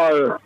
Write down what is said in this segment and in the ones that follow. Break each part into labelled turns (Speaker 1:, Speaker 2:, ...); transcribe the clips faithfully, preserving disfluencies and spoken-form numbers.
Speaker 1: ¡Gol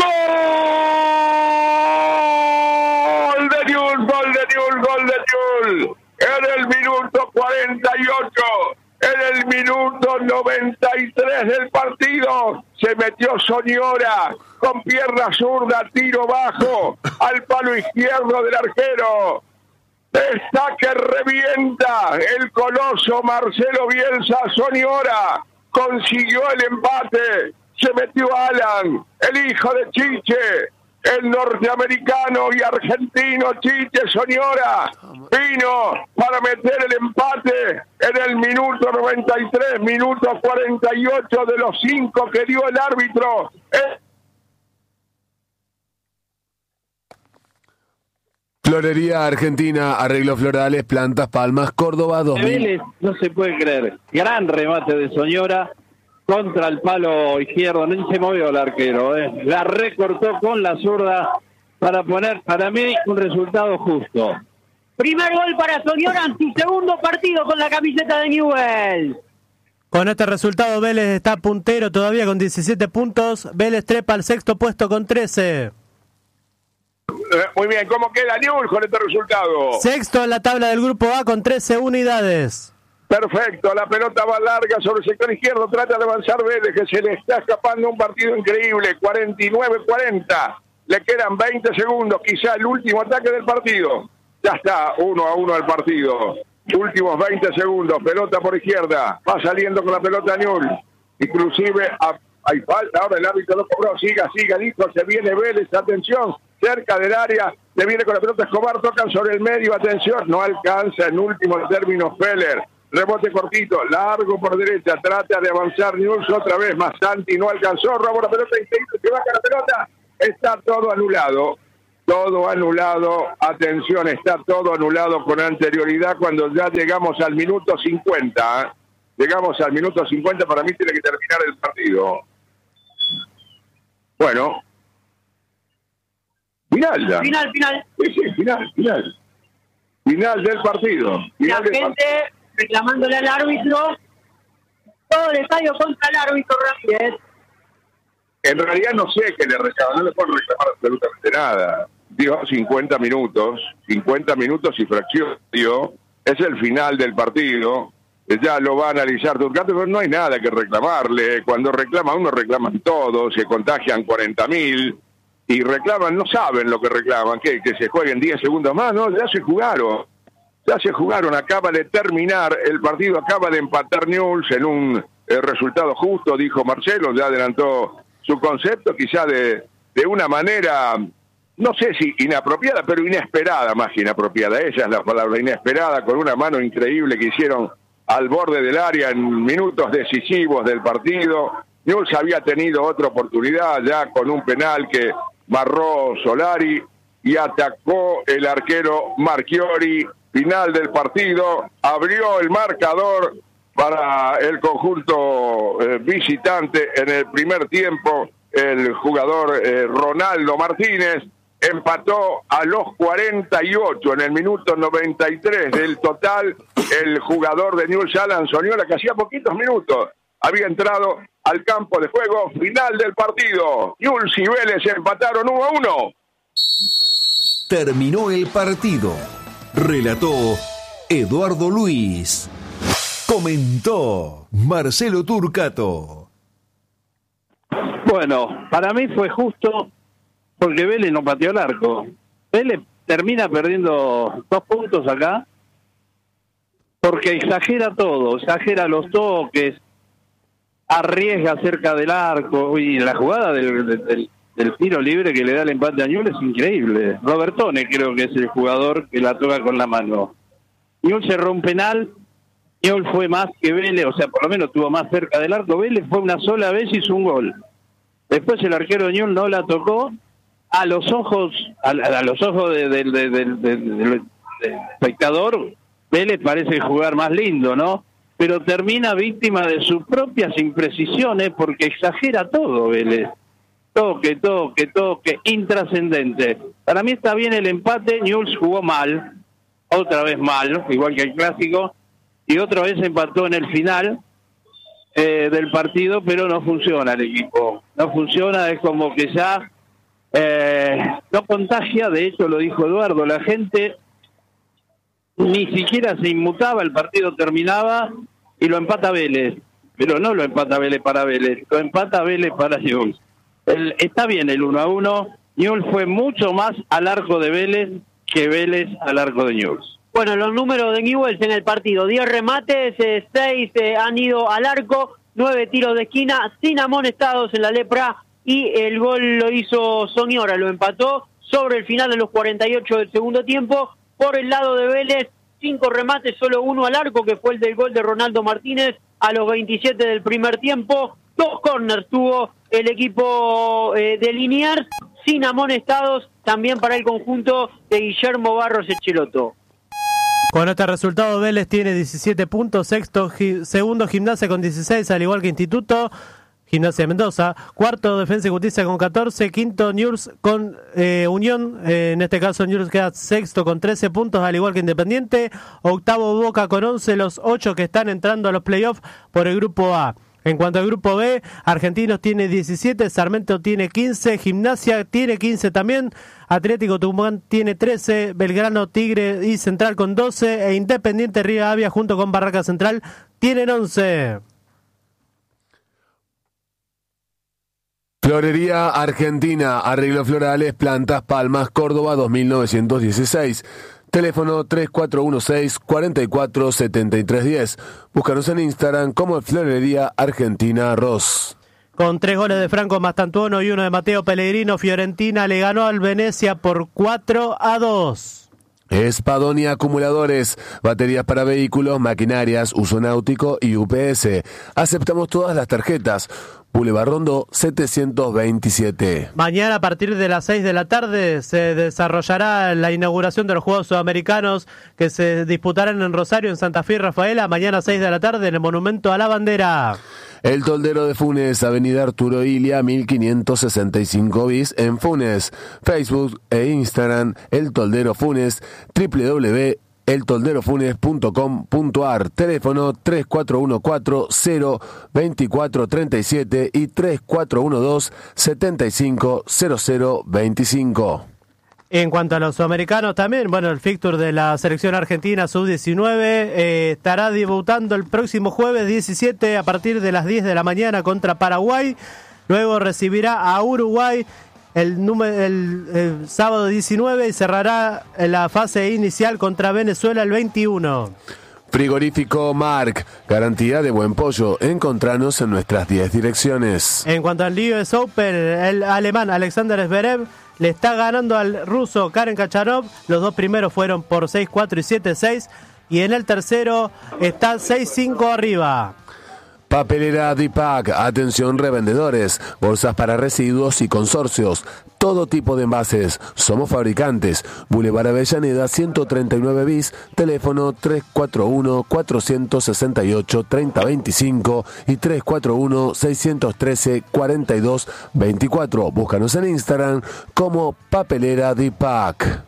Speaker 1: de Newell's! ¡Gol de Newell's! ¡Gol de Newell's! En el minuto cuarenta y ocho, en el minuto noventa y tres del partido, se metió Soñora con pierna zurda, tiro bajo, al palo izquierdo del arquero. Está que revienta el coloso Marcelo Bielsa. Soñora consiguió el empate. Se metió Alan, el hijo de Chiche, el norteamericano y argentino Chiche Soñora. Vino para meter el empate en el minuto noventa y tres, minuto cuarenta y ocho de los cinco que dio el árbitro.
Speaker 2: Florería Argentina, arreglos florales, plantas, palmas, Córdoba dos mil.
Speaker 3: Vélez, no se puede creer. Gran remate de Soñora contra el palo izquierdo. No se movió el arquero. ¿eh? La recortó con la zurda para poner, para mí, un resultado justo.
Speaker 4: Primer gol para Soñora en su segundo partido con la camiseta de Newell's.
Speaker 5: Con este resultado Vélez está puntero todavía con diecisiete puntos. Vélez trepa al sexto puesto con trece.
Speaker 1: Muy bien, ¿cómo queda Newell's con este resultado?
Speaker 5: Sexto en la tabla del grupo A con trece unidades.
Speaker 1: Perfecto, la pelota va larga sobre el sector izquierdo, trata de avanzar Vélez, que se le está escapando un partido increíble, cuarenta y nueve cuarenta, le quedan veinte segundos, quizá el último ataque del partido. Ya está, uno a uno el partido, últimos veinte segundos, pelota por izquierda, va saliendo con la pelota Newell's, inclusive a, hay falta, ahora el árbitro lo cobró, siga, siga, dijo, se viene Vélez, atención, cerca del área, le viene con la pelota Escobar, tocan sobre el medio, atención, no alcanza en último término Feller, rebote cortito, largo por derecha, trata de avanzar Newell's otra vez, más Santi no alcanzó, robo la pelota, intenta que baja la pelota, está todo anulado, todo anulado, atención, está todo anulado con anterioridad cuando ya llegamos al minuto cincuenta, ¿eh? Llegamos al minuto cincuenta, para mí tiene que terminar el partido. Bueno. Final ya.
Speaker 4: Final, final.
Speaker 1: Sí, sí, final, final. Final del partido. Final
Speaker 4: la
Speaker 1: del
Speaker 4: gente
Speaker 1: partido.
Speaker 4: Reclamándole al árbitro. Todo el estadio contra el árbitro Ramírez.
Speaker 1: En realidad no sé qué le reclaman, no le puedo reclamar absolutamente nada. Dio cincuenta minutos, cincuenta minutos y fracción dio. Es el final del partido. Ya lo va a analizar Turcato, pero no hay nada que reclamarle. Cuando reclama uno, reclaman todos, se contagian cuarenta mil y reclaman, no saben lo que reclaman, que, que se jueguen diez segundos más, no, ya se jugaron. Ya se jugaron, acaba de terminar el partido, acaba de empatar Newell's en un eh, resultado justo, dijo Marcelo, ya adelantó su concepto, quizá de, de una manera, no sé si inapropiada, pero inesperada, más que inapropiada, esa es la palabra, inesperada, con una mano increíble que hicieron al borde del área en minutos decisivos del partido. Newell's había tenido otra oportunidad ya con un penal que marró Solari y atacó el arquero Marchiori. Final del partido, abrió el marcador para el conjunto eh, visitante en el primer tiempo, el jugador eh, Ronaldo Martínez, empató a los cuarenta y ocho, en el minuto noventa y tres del total, el jugador de Newell's, Alan Soñora, que hacía poquitos minutos había entrado al campo de juego. Final del partido, Newell's y Vélez empataron uno a uno.
Speaker 6: Terminó el partido. Relató Eduardo Luis. Comentó Marcelo Turcato.
Speaker 3: Bueno, para mí fue justo porque Vélez no pateó el arco. Vélez termina perdiendo dos puntos acá porque exagera todo, exagera los toques, arriesga cerca del arco y la jugada del, del, del tiro libre que le da el empate a Newell's es increíble. Robertone creo que es el jugador que la toca con la mano. Newell's cerró un penal, Newell's fue más que Vélez, o sea, por lo menos estuvo más cerca del arco. Vélez fue una sola vez y hizo un gol. Después el arquero de Newell's no la tocó. A los ojos, a, a los ojos de, de, de, de, de, de, del espectador, Vélez parece jugar más lindo, ¿no? Pero termina víctima de sus propias imprecisiones porque exagera todo Vélez. Toque, toque, toque, intrascendente. Para mí está bien el empate, Newell's jugó mal, otra vez mal, igual que el clásico, y otra vez empató en el final. eh, del partido, pero no funciona el equipo. No funciona, es como que ya eh, no contagia. De hecho, lo dijo Eduardo, la gente ni siquiera se inmutaba, el partido terminaba y lo empata Vélez. Pero no lo empata Vélez para Vélez, lo empata Vélez para Newell's. El, está bien el uno a uno. Newell's fue mucho más al arco de Vélez que Vélez al arco de Newell's.
Speaker 4: Bueno, los números de Newell's en el partido: diez remates, eh, seis eh, han ido al arco, nueve tiros de esquina, sin amonestados en la lepra, y el gol lo hizo Soñora, lo empató sobre el final de los cuarenta y ocho del segundo tiempo. Por el lado de Vélez, cinco remates, solo uno al arco, que fue el del gol de Ronaldo Martínez a los veintisiete del primer tiempo. Dos corners tuvo el equipo eh, de Liniers, sin amonestados, también para el conjunto de Guillermo Barros Echeloto.
Speaker 5: Con este resultado, Vélez tiene diecisiete puntos, sexto, gi- segundo Gimnasia con dieciséis, al igual que Instituto, Gimnasia de Mendoza, cuarto Defensa y Justicia con catorce, quinto Newell's con eh, Unión, eh, en este caso Newell's queda sexto con trece puntos, al igual que Independiente, octavo Boca con once, los ocho que están entrando a los playoffs por el grupo A. En cuanto al grupo B, Argentinos tiene diecisiete, Sarmiento tiene quince, Gimnasia tiene quince también, Atlético Tucumán tiene trece, Belgrano, Tigre y Central con doce, e Independiente Rivadavia junto con Barraca Central tienen once.
Speaker 2: Florería Argentina, arreglos florales, plantas, palmas, Córdoba dos mil novecientos dieciséis. Teléfono tres cuatro uno seis, cuatro cuatro siete tres uno cero. Búscanos en Instagram como Florería Argentina Ross.
Speaker 5: Con tres goles de Franco Mastantuono y uno de Mateo Pellegrino, Fiorentina le ganó al Venecia por cuatro a dos.
Speaker 2: Espadonia Acumuladores, baterías para vehículos, maquinarias, uso náutico y U P S. Aceptamos todas las tarjetas. Boulevard Rondo setecientos veintisiete.
Speaker 5: Mañana a partir de las seis de la tarde se desarrollará la inauguración de los Juegos Sudamericanos que se disputarán en Rosario, en Santa Fe y Rafaela. Mañana seis de la tarde en el Monumento a la Bandera.
Speaker 2: El Toldero de Funes, Avenida Arturo Ilia, mil quinientos sesenta y cinco bis en Funes. Facebook e Instagram, El Toldero Funes, doble u doble u doble u punto el toldero funes punto com punto a r. Teléfono tres cuatro uno cuatro, cero veinticuatro treinta y siete y tres cuatro uno dos, setenta y cinco cero cero veinticinco.
Speaker 5: En cuanto a los sudamericanos también, bueno, el fixture de la selección argentina sub diecinueve eh, estará debutando el próximo jueves diecisiete a partir de las diez de la mañana contra Paraguay. Luego recibirá a Uruguay el, número, el, el sábado diecinueve y cerrará la fase inicial contra Venezuela el veintiuno.
Speaker 2: Frigorífico Marc, garantía de buen pollo. Encontranos en nuestras diez direcciones.
Speaker 5: En cuanto al U S Open, el alemán Alexander Zverev le está ganando al ruso Karen Khachanov. Los dos primeros fueron por seis cuatro y siete seis. Y en el tercero está seis cinco arriba.
Speaker 2: Papelera Dipac, atención revendedores, bolsas para residuos y consorcios, todo tipo de envases. Somos fabricantes. Boulevard Avellaneda ciento treinta y nueve bis, teléfono tres cuatro uno, cuatro seis ocho, tres cero dos cinco y tres cuatro uno, seis uno tres, cuatro dos dos cuatro. Búscanos en Instagram como Papelera Dipac.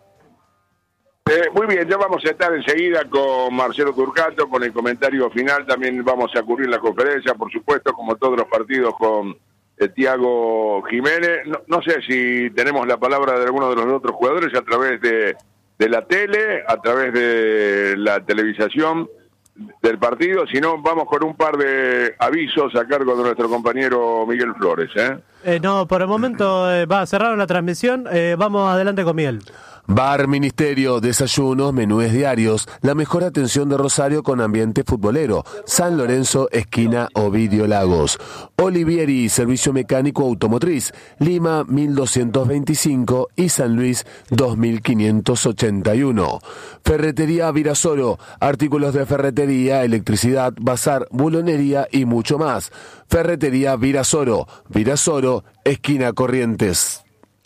Speaker 1: Eh, muy bien, ya vamos a estar enseguida con Marcelo Turcato, con el comentario final. También vamos a cubrir la conferencia, por supuesto, como todos los partidos, con eh, Tiago Jiménez. No, no sé si tenemos la palabra de alguno de los otros jugadores a través de, de la tele, a través de la televisación del partido. Si no, vamos con un par de avisos a cargo de nuestro compañero Miguel Flores. ¿eh?
Speaker 5: Eh, no, por el momento eh, va a cerrar la transmisión. Eh, vamos adelante con Miguel.
Speaker 2: Bar Ministerio, desayunos, menúes diarios, la mejor atención de Rosario con ambiente futbolero. San Lorenzo, esquina Ovidio Lagos. Olivieri, servicio mecánico automotriz, Lima mil doscientos veinticinco y San Luis dos mil quinientos ochenta y uno. Ferretería Virasoro, artículos de ferretería, electricidad, bazar, bulonería y mucho más. Ferretería Virasoro, Virasoro, esquina Corrientes.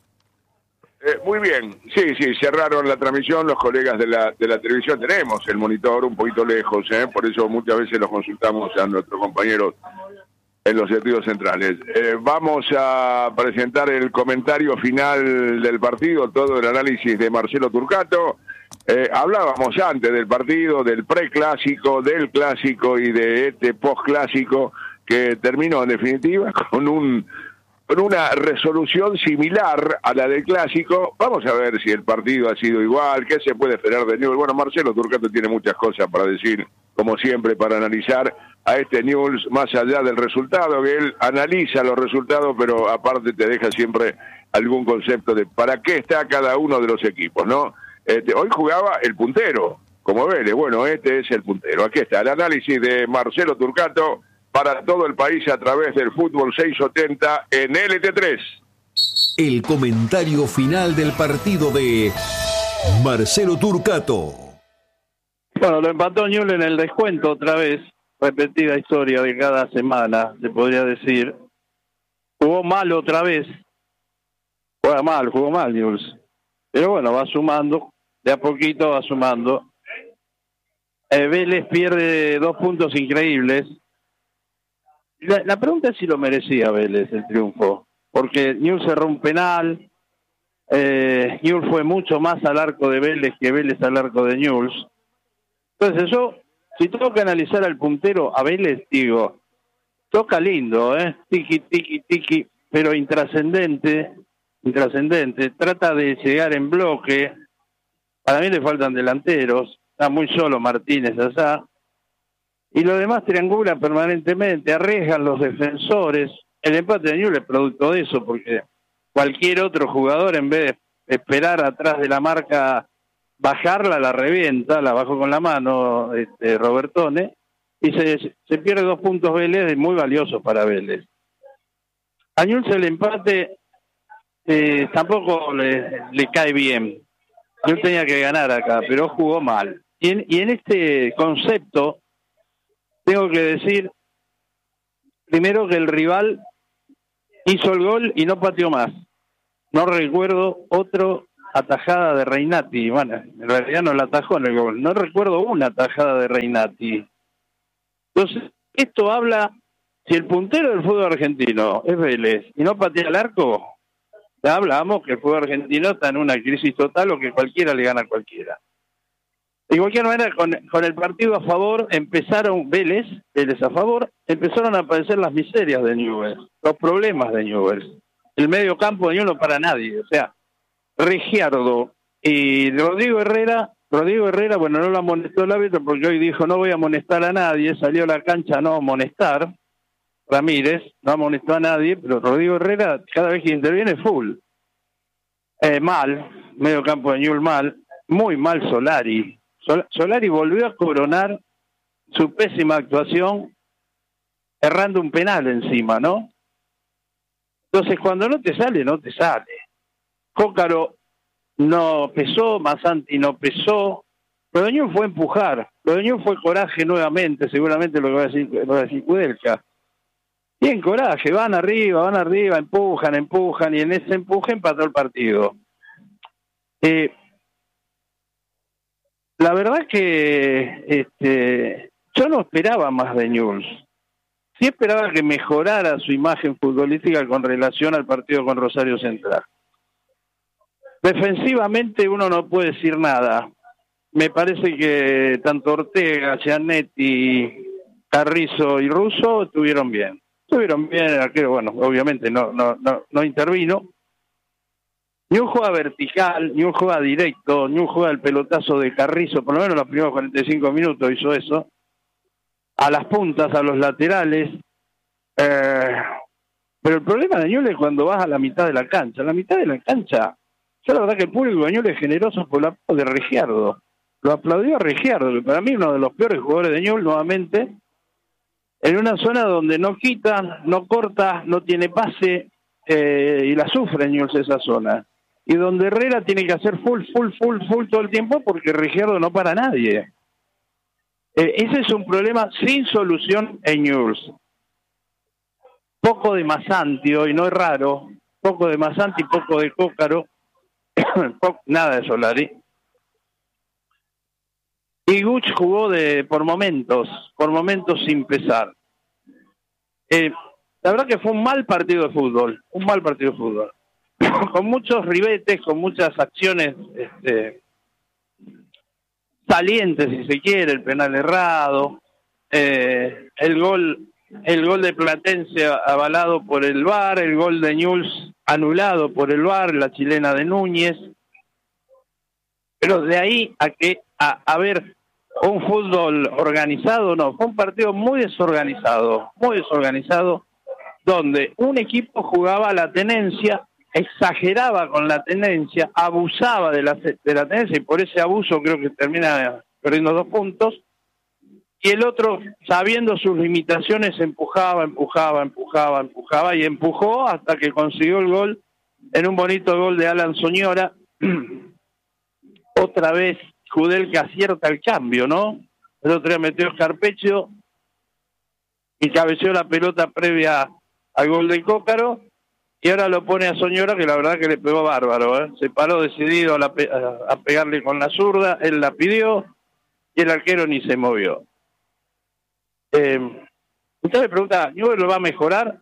Speaker 1: Eh, muy bien, sí, sí, cerraron la transmisión los colegas de la de la televisión. Tenemos el monitor un poquito lejos, ¿eh? Por eso muchas veces los consultamos a nuestros compañeros en los estudios centrales. Eh, vamos a presentar el comentario final del partido, todo el análisis de Marcelo Turcato. Eh, hablábamos antes del partido, del preclásico, del clásico y de este postclásico que terminó en definitiva con un con una resolución similar a la del clásico. Vamos a ver si el partido ha sido igual, qué se puede esperar de Newell's. Bueno, Marcelo Turcato tiene muchas cosas para decir, como siempre, para analizar a este Newell's, más allá del resultado, que él analiza los resultados, pero aparte te deja siempre algún concepto de para qué está cada uno de los equipos, ¿no? Este, hoy jugaba el puntero, como Vélez. Bueno, este es el puntero. Aquí está el análisis de Marcelo Turcato para todo el país a través del Fútbol seiscientos setenta en L T tres.
Speaker 6: El comentario final del partido de Marcelo Turcato.
Speaker 3: Bueno, lo empató Newell's en el descuento otra vez. Repetida historia de cada semana, se podría decir. Jugó mal otra vez. Juega mal, jugó mal Newell's. Pero bueno, va sumando. De a poquito va sumando. Eh, Vélez pierde dos puntos increíbles. La, la pregunta es si lo merecía Vélez el triunfo, porque Newell's cerró un penal, eh, Newell's fue mucho más al arco de Vélez que Vélez al arco de Newell's. Entonces yo, si tengo que analizar al puntero, a Vélez, digo, toca lindo, ¿eh? Tiki, tiki, tiki, pero intrascendente, intrascendente, trata de llegar en bloque, para mí le faltan delanteros, está muy solo Martínez allá, y lo demás triangula permanentemente, arriesgan los defensores. El empate de Newell's es producto de eso, porque cualquier otro jugador, en vez de esperar atrás de la marca, bajarla, la revienta, la bajó con la mano este, Robertone, y se, se pierde dos puntos Vélez, muy valiosos para Vélez. A Newell's el empate eh, tampoco le, le cae bien. Newell's tenía que ganar acá, pero jugó mal. Y en, y en este concepto, tengo que decir, primero que el rival hizo el gol y no pateó más. No recuerdo otro atajada de Reinati. Bueno, en realidad no la atajó en el gol. No recuerdo una atajada de Reinati. Entonces, esto habla, si el puntero del fútbol argentino es Vélez y no patea el arco, ya hablamos que el fútbol argentino está en una crisis total o que cualquiera le gana a cualquiera. De cualquier manera, con, con el partido a favor, empezaron Vélez, Vélez a favor, empezaron a aparecer las miserias de Newell's, los problemas de Newell's. El medio campo de Newell's no para nadie, o sea, Regiardo y Rodrigo Herrera, Rodrigo Herrera, bueno, no lo amonestó el árbitro porque hoy dijo no voy a amonestar a nadie, salió a la cancha a no amonestar, Ramírez, no amonestó a nadie, pero Rodrigo Herrera cada vez que interviene full. Eh, mal, medio campo de Newell's mal, muy mal Solari. Solari volvió a coronar su pésima actuación errando un penal encima, ¿no? Entonces, cuando no te sale, no te sale. Cócaro no pesó, Masanti no pesó. Lo de Newell's fue empujar, lo de Newell's fue coraje nuevamente, seguramente lo que va a decir, va a decir Kudelka. Bien coraje, van arriba, van arriba, empujan, empujan, y en ese empuje empató el partido. Eh... La verdad que este, yo no esperaba más de Newell's. Sí esperaba que mejorara su imagen futbolística con relación al partido con Rosario Central. Defensivamente uno no puede decir nada. Me parece que tanto Ortega, Giannetti, Carrizo y Russo estuvieron bien. Estuvieron bien, el arquero, bueno, obviamente no, no, no, no intervino. Ni un juega vertical, ni un juega directo, ni un juega el pelotazo de Carrizo, por lo menos los primeros cuarenta y cinco minutos hizo eso, a las puntas, a los laterales, eh, pero el problema de Newell's es cuando vas a la mitad de la cancha, a la mitad de la cancha, yo la verdad que el público de Newell's es generoso por el aplauso de Regiardo, lo aplaudió a Regiardo, que para mí es uno de los peores jugadores de Newell's nuevamente, en una zona donde no quita, no corta, no tiene pase, eh, y la sufre Newell's esa zona. Y donde Herrera tiene que hacer full, full, full, full todo el tiempo porque Regiardo no para a nadie. Eh, ese es un problema sin solución en Newell's. Poco de Masanti hoy, no es raro. Poco de Masanti, poco de Cócaro. Nada de Solari. Y Guch jugó de por momentos, por momentos sin pesar. Eh, la verdad que fue un mal partido de fútbol, un mal partido de fútbol. Con muchos ribetes, con muchas acciones este, saliente, si se quiere, el penal errado, eh, el gol el gol de Platense avalado por el V A R, el gol de Newell's anulado por el V A R, la chilena de Núñez. Pero de ahí a que a, a ver un fútbol organizado, no, fue un partido muy desorganizado, muy desorganizado, donde un equipo jugaba a la tenencia, exageraba con la tenencia, abusaba de la, de la tenencia, y por ese abuso creo que termina perdiendo dos puntos, y el otro, sabiendo sus limitaciones, empujaba, empujaba, empujaba, empujaba, y empujó hasta que consiguió el gol, en un bonito gol de Alan Soñora. Otra vez Judel que acierta el cambio, ¿no? El otro día metió Scarpeccio y cabeceó la pelota previa al gol del Cócaro, y ahora lo pone a Soñora, que la verdad que le pegó bárbaro, ¿eh? Se paró decidido a, la pe a pegarle con la zurda, él la pidió, y el arquero ni se movió. Eh, usted me pregunta, ¿Newell's lo va a mejorar?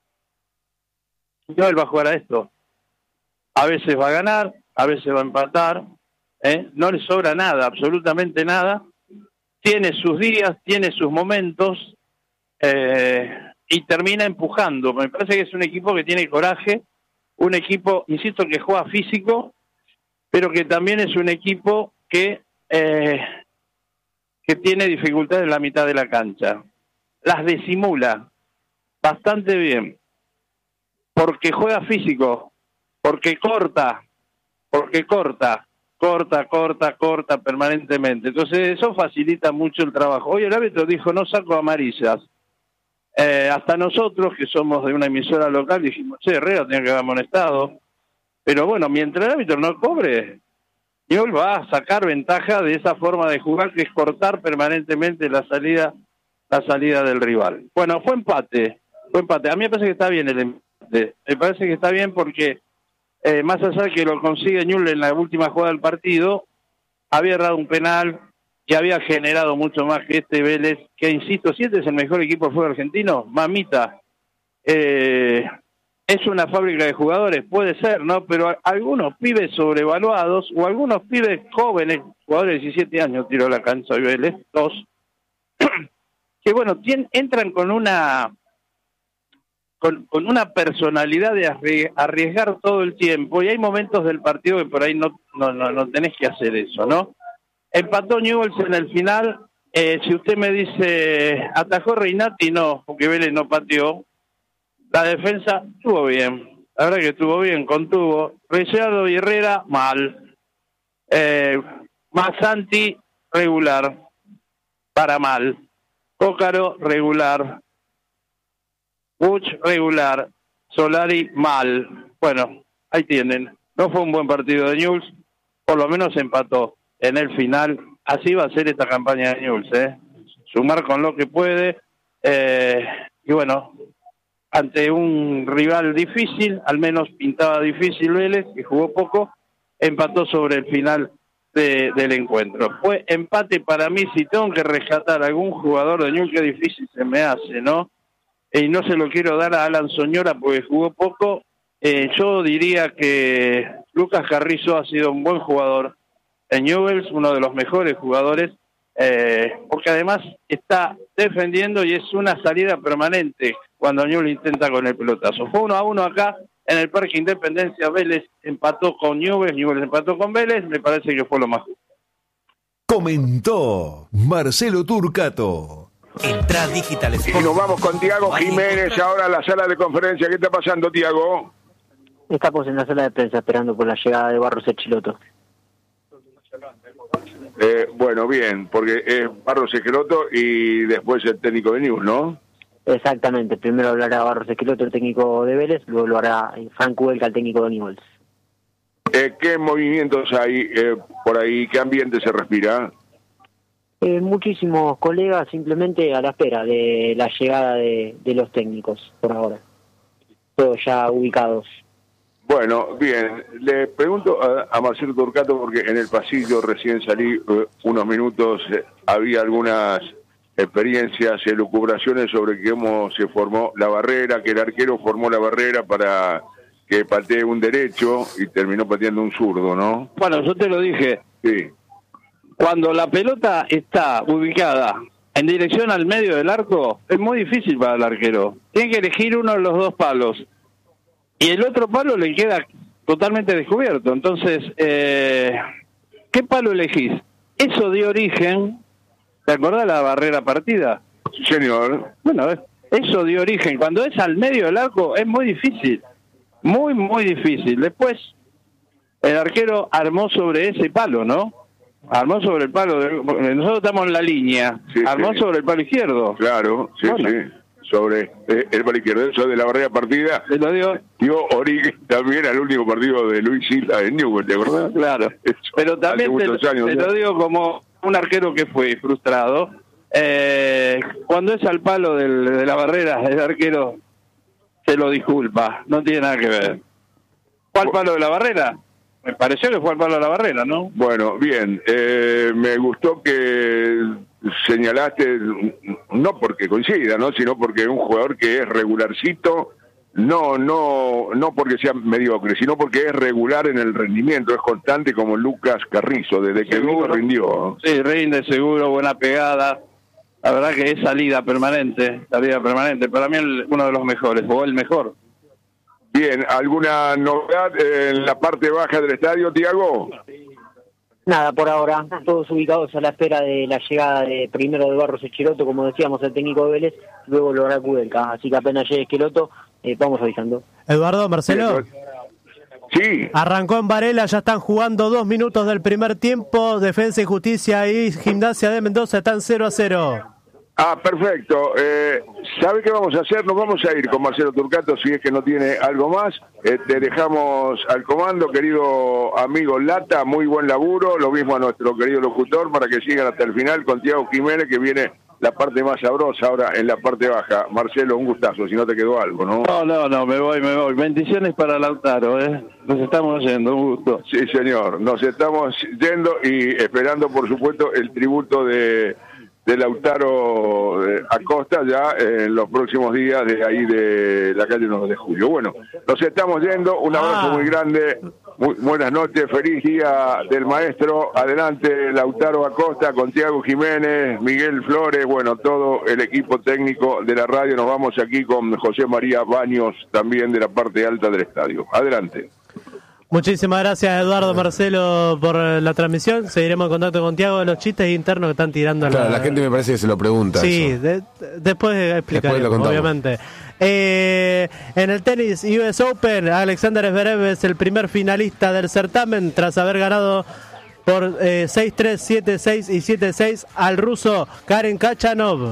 Speaker 3: Newell's va a jugar a esto. A veces va a ganar, a veces va a empatar, ¿eh? No le sobra nada, absolutamente nada. Tiene sus días, tiene sus momentos, eh, y termina empujando. Me parece que es un equipo que tiene coraje, un equipo, insisto, que juega físico, pero que también es un equipo que eh, que tiene dificultades en la mitad de la cancha. Las disimula bastante bien, porque juega físico, porque corta, porque corta, corta, corta, corta permanentemente. Entonces eso facilita mucho el trabajo. Hoy el árbitro dijo, no saco amarillas. Eh, hasta nosotros, que somos de una emisora local, dijimos, che, Herrera tiene que haber amonestado. Pero bueno, mientras el árbitro no cobre, Newell's va a sacar ventaja de esa forma de jugar, que es cortar permanentemente la salida la salida del rival. Bueno, fue empate, fue empate. A mí me parece que está bien el empate. Me parece que está bien porque, eh, más allá de que lo consigue Newell's en la última jugada del partido, había errado un penal y había generado mucho más que este Vélez, que insisto, si este es el mejor equipo de fútbol argentino, mamita, eh, es una fábrica de jugadores, puede ser, ¿no? Pero algunos pibes sobrevaluados, o algunos pibes jóvenes, jugadores de diecisiete años, tiró la cancha de Vélez, dos, que bueno, tienen, entran con una con, con una personalidad de arriesgar todo el tiempo, y hay momentos del partido que por ahí no, no, no, no tenés que hacer eso, ¿no? Empató Newell's en el final. Eh, si usted me dice, atajó Reinati, no, porque Vélez no pateó. La defensa estuvo bien, la verdad que estuvo bien, contuvo. Richardo y Herrera, mal. Eh, Masanti, regular, para mal. Cócaro, regular. Buch, regular. Solari, mal. Bueno, ahí tienen. No fue un buen partido de Newell's, por lo menos empató en el final. Así va a ser esta campaña de Newell's, ¿eh? Sumar con lo que puede, eh, y bueno, ante un rival difícil, al menos pintaba difícil Vélez, que jugó poco, empató sobre el final de, del encuentro. Fue empate para mí. Si tengo que rescatar a algún jugador de Newell's, qué difícil se me hace, ¿no? Y no se lo quiero dar a Alan Soñora porque jugó poco. Eh, yo diría que Lucas Carrizo ha sido un buen jugador en Newell's, uno de los mejores jugadores, eh, porque además está defendiendo y es una salida permanente cuando Newell's intenta con el pelotazo. Fue uno a uno acá en el Parque Independencia. Vélez empató con Newell's, Newell's empató con Vélez, me parece que fue lo más justo.
Speaker 6: Comentó Marcelo Turcato.
Speaker 7: Entra Digital Sport.
Speaker 1: Y nos vamos con Tiago Jiménez ahora a la sala de conferencia. ¿Qué está pasando, Tiago?
Speaker 8: Estamos en la sala de prensa esperando por la llegada de Barros Echiloto.
Speaker 1: Eh, bueno, bien, porque es Barros Esqueloto y después el técnico de Newell's, ¿no?
Speaker 8: Exactamente, primero hablará Barros Esqueloto, el técnico de Vélez, luego lo hará Frank Uelka, el técnico de Newell's.
Speaker 1: Eh, ¿Qué movimientos hay eh, por ahí? ¿Qué ambiente se respira?
Speaker 8: Eh, muchísimos colegas simplemente a la espera de la llegada de, de los técnicos, por ahora. Todos ya ubicados.
Speaker 1: Bueno, bien, le pregunto a, a Marcelo Turcato porque en el pasillo recién salí eh, unos minutos, eh, había algunas experiencias, elucubraciones sobre cómo se formó la barrera, que el arquero formó la barrera para que patee un derecho y terminó pateando un zurdo, ¿no?
Speaker 3: Bueno, yo te lo dije.
Speaker 1: Sí.
Speaker 3: cuando la pelota está ubicada en dirección al medio del arco, es muy difícil para el arquero. Tiene que elegir uno de los dos palos. Y el otro palo le queda totalmente descubierto. Entonces, eh, ¿qué palo elegís? Eso dio origen, ¿te acordás de la barrera partida?
Speaker 1: Sí, señor.
Speaker 3: Bueno, eso dio origen. Cuando es al medio del arco es muy difícil. Muy, muy difícil. Después, el arquero armó sobre ese palo, ¿no? Armó sobre el palo, de, nosotros estamos en la línea, sí, armó sí. sobre el palo izquierdo.
Speaker 1: Claro, sí, bueno. sí, sobre eh, el palo izquierdo, eso de la barrera partida.
Speaker 3: Se lo dio.
Speaker 1: Dio origen también al último partido de Luis Silva en Newell, ¿te acordás?
Speaker 3: Claro, eso, pero también te, años, te lo digo como un arquero que fue frustrado. Eh, cuando es al palo del, de la barrera, el arquero se lo disculpa, no tiene nada que ver. ¿Cuál palo de la barrera? Me pareció que fue al palo de la barrera, ¿no?
Speaker 1: Bueno, bien. Eh, me gustó que señalaste, no porque coincida, ¿no? Sino porque es un jugador que es regularcito, no, no, no porque sea mediocre, sino porque es regular en el rendimiento, es constante como Lucas Carrizo, desde que vino rindió.
Speaker 3: Sí, rinde seguro, buena pegada. La verdad que es salida permanente, salida permanente. Para mí el, uno de los mejores, o el mejor.
Speaker 1: Bien, ¿alguna novedad en la parte baja del estadio, Tiago?
Speaker 8: Nada, por ahora, todos ubicados a la espera de la llegada de primero de Barros Esqueloto, como decíamos, el técnico de Vélez, luego Loral Kudelka, así que apenas llegue Esqueloto, eh, vamos avisando.
Speaker 5: Eduardo, Marcelo.
Speaker 1: Sí.
Speaker 5: Arrancó en Varela, ya están jugando dos minutos del primer tiempo, Defensa y Justicia y Gimnasia de Mendoza están cero a cero.
Speaker 1: Ah, perfecto. Eh, ¿Sabe qué vamos a hacer? Nos vamos a ir con Marcelo Turcato, si es que no tiene algo más. Eh, te dejamos al comando, querido amigo Lata, muy buen laburo. Lo mismo a nuestro querido locutor, para que sigan hasta el final con Tiago Jiménez, que viene la parte más sabrosa ahora en la parte baja. Marcelo, un gustazo, si no te quedó algo, ¿no?
Speaker 3: No, no, no, me voy, me voy. Bendiciones para Lautaro, ¿eh? Nos estamos yendo, un gusto.
Speaker 1: Sí, señor, nos estamos yendo y esperando, por supuesto, el tributo de... de Lautaro eh, Acosta ya eh, en los próximos días de ahí de la calle nueve de julio. Bueno, nos estamos yendo, un abrazo ah. muy grande, muy, buenas noches, feliz día del maestro, adelante Lautaro Acosta con Tiago Jiménez, Miguel Flores, bueno, todo el equipo técnico de la radio, nos vamos aquí con José María Baños, también de la parte alta del estadio. Adelante.
Speaker 5: Muchísimas gracias, Eduardo, Marcelo, por la transmisión. Seguiremos en contacto con Tiago de los chistes internos que están tirando.
Speaker 2: Claro,
Speaker 5: la...
Speaker 2: la gente me parece que se lo pregunta.
Speaker 5: Sí, de, después explicaremos, obviamente. Eh, en el tenis U S Open, Alexander Zverev es el primer finalista del certamen tras haber ganado por eh, seis tres, siete seis y siete seis al ruso Karen Khachanov.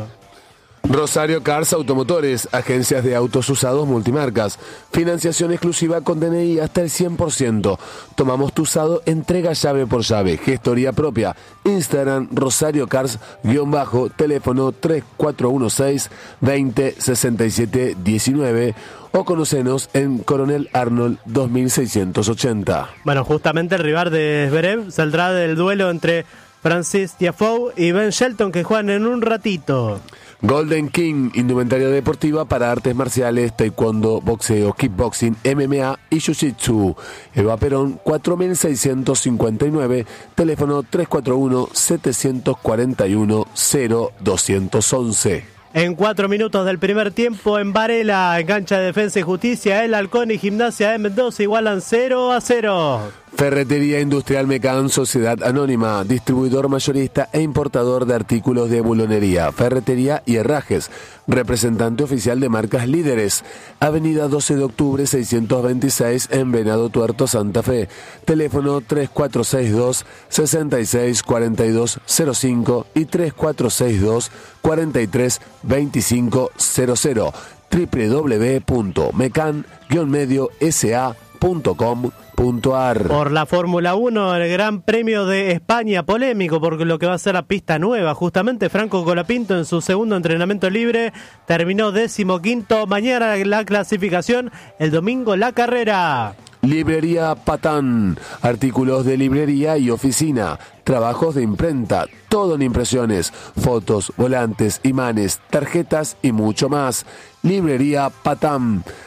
Speaker 2: Rosario Cars Automotores, agencias de autos usados multimarcas, financiación exclusiva con D N I hasta el cien por ciento. Tomamos tu usado, entrega llave por llave, gestoría propia. Instagram Rosario Cars, guión bajo, teléfono tres cuatro uno seis, veinte, sesenta y siete, diecinueve o conocenos en Coronel Arnold dos mil seiscientos ochenta.
Speaker 5: Bueno, justamente el rival de Zverev saldrá del duelo entre Francis Tiafoe y Ben Shelton, que juegan en un ratito.
Speaker 2: Golden King, indumentaria deportiva para artes marciales, taekwondo, boxeo, kickboxing, M M A y jiu-jitsu. Eva Perón, cuatro mil seiscientos cincuenta y nueve, teléfono tres cuatro uno, siete cuatro uno, cero dos once.
Speaker 5: En cuatro minutos del primer tiempo en Varela, en cancha de Defensa y Justicia, el Halcón y Gimnasia de Mendoza igualan cero a cero.
Speaker 2: Ferretería Industrial Mecan, Sociedad Anónima, distribuidor mayorista e importador de artículos de bulonería, ferretería y herrajes, representante oficial de marcas líderes, Avenida doce de octubre seiscientos veintiséis en Venado Tuerto, Santa Fe, teléfono tres cuatro seis dos, seis seis cuatro dos cero cinco y tres cuatro seis dos, cuatro tres dos cinco cero cero, doble u doble u doble u punto mecan guion medio s a punto com punto a r.
Speaker 5: Por la Fórmula uno, el Gran Premio de España, polémico porque lo que va a ser la pista nueva. Justamente Franco Colapinto en su segundo entrenamiento libre terminó décimo quinto. Mañana la clasificación, el domingo la carrera.
Speaker 2: Librería Patán, artículos de librería y oficina, trabajos de imprenta, todo en impresiones, fotos, volantes, imanes, tarjetas y mucho más. Librería Patán.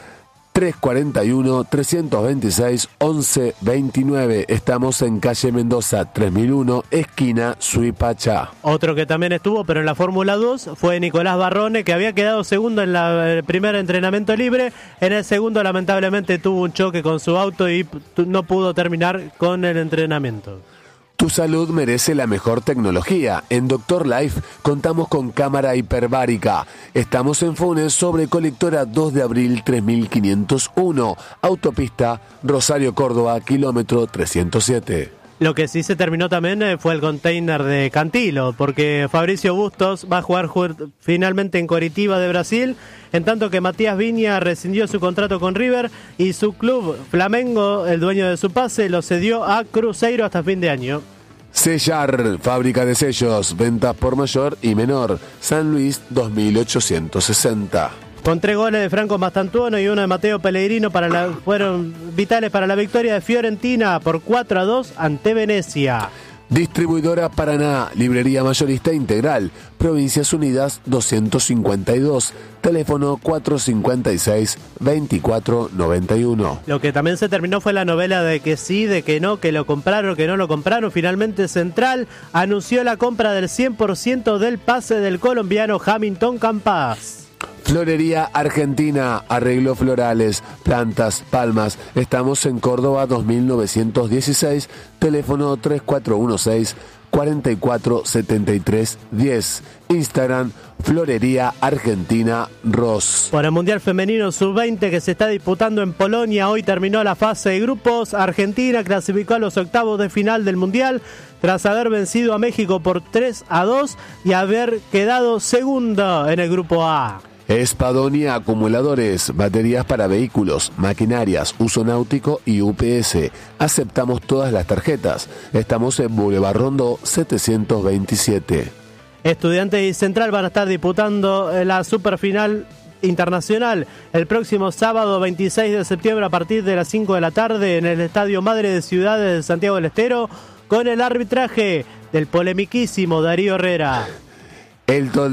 Speaker 2: tres cuatro uno, tres dos seis, once veintinueve. Estamos en calle Mendoza, tres mil uno, esquina Suipacha.
Speaker 5: Otro que también estuvo, pero en la Fórmula dos, fue Nicolás Barrone, que había quedado segundo en la, el primer entrenamiento libre. En el segundo, lamentablemente, tuvo un choque con su auto y no pudo terminar con el entrenamiento.
Speaker 2: Tu salud merece la mejor tecnología. En Doctor Life contamos con cámara hiperbárica. Estamos en Funes sobre Colectora dos de abril tres mil quinientos uno. Autopista Rosario Córdoba, kilómetro trescientos siete.
Speaker 5: Lo que sí se terminó también eh, fue el container de Cantilo, porque Fabricio Bustos va a jugar ju- finalmente en Coritiba de Brasil, en tanto que Matías Viña rescindió su contrato con River y su club Flamengo, el dueño de su pase, lo cedió a Cruzeiro hasta fin de año.
Speaker 2: Sellar, fábrica de sellos, ventas por mayor y menor. San Luis dos mil ochocientos sesenta.
Speaker 5: Con tres goles de Franco Mastantuono y uno de Mateo Pellegrino para la, fueron vitales para la victoria de Fiorentina por cuatro a dos ante Venecia.
Speaker 2: Distribuidora Paraná, librería mayorista integral, Provincias Unidas doscientos cincuenta y dos, teléfono cuatro cinco seis, veinticuatro noventa y uno.
Speaker 5: Lo que también se terminó fue la novela de que sí, de que no, que lo compraron, que no lo compraron. Finalmente Central anunció la compra del cien por ciento del pase del colombiano Hamilton Campas.
Speaker 2: Florería Argentina, arreglos florales, plantas, palmas. Estamos en Córdoba dos mil novecientos dieciséis, teléfono tres cuatro uno seis, cuatro cuatro siete tres uno cero. Instagram, Florería Argentina Ross.
Speaker 5: Por el Mundial Femenino sub veinte que se está disputando en Polonia, hoy terminó la fase de grupos. Argentina clasificó a los octavos de final del Mundial tras haber vencido a México por tres a dos y haber quedado segundo en el grupo A.
Speaker 2: Espadonia Acumuladores, baterías para vehículos, maquinarias, uso náutico y U P S. Aceptamos todas las tarjetas. Estamos en Boulevard Rondó setecientos veintisiete.
Speaker 5: Estudiantes y Central van a estar disputando la superfinal internacional el próximo sábado veintiséis de septiembre a partir de las cinco de la tarde en el Estadio Madre de Ciudades de Santiago del Estero, con el arbitraje del polemiquísimo Darío Herrera.
Speaker 2: El